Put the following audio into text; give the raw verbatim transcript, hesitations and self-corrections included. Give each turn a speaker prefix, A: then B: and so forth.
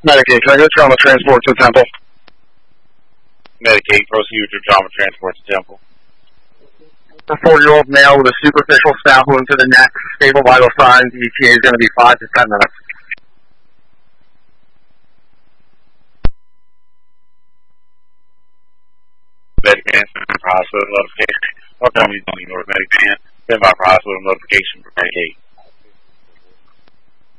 A: Medicaid, can I get trauma transport to Temple?
B: Medicaid, proceed with your trauma transport to Temple.
A: A four-year-old male with a superficial stab wound to the neck, stable vital signs. E T A is going to be five to ten minutes.
B: Medicaid, for hospital notification. What time you don't need North Medicaid? Stand by for hospital notification for Medicaid.